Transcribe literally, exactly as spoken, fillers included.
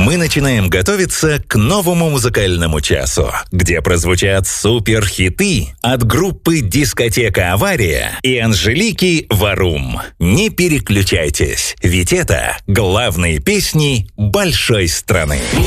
мы начинаем готовиться к новому музыкальному часу, где прозвучат суперхиты от группы «Дискотека Авария» и Анжелики Варум. Не переключайтесь, ведь это главные песни большой страны.